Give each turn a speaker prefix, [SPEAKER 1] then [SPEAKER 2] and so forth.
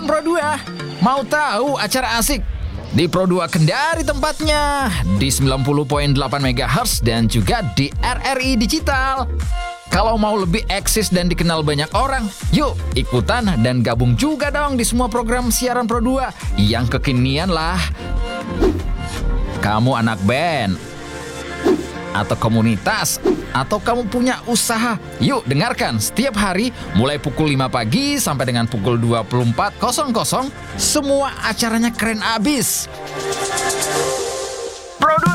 [SPEAKER 1] Siaran Pro 2. Mau tahu acara asik? Di Pro 2 Kendari tempatnya, di 90.8 MHz dan juga di RRI Digital. Kalau mau lebih eksis dan dikenal banyak orang, yuk ikutan dan gabung juga dong di semua program siaran Pro 2 yang kekinian lah. Kamu anak band, atau komunitas, atau kamu punya usaha, yuk dengarkan setiap hari mulai pukul 5 pagi sampai dengan pukul 24.00. Semua acaranya keren abis. Pro 2